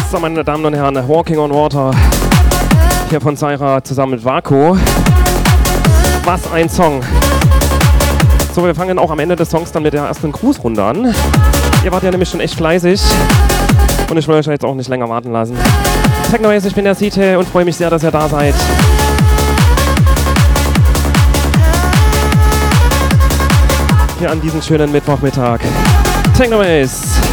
So, meine Damen und Herren, Walking on Water hier von Zaira zusammen mit Vaco. Was ein Song. So, wir fangen auch am Ende des Songs dann mit der ersten Grußrunde an. Ihr wart ja nämlich schon echt fleißig und ich will euch jetzt auch nicht länger warten lassen. Technoways, ich bin der Site und freue mich sehr, dass ihr da seid. Hier an diesem schönen Mittwochmittag. Technoways.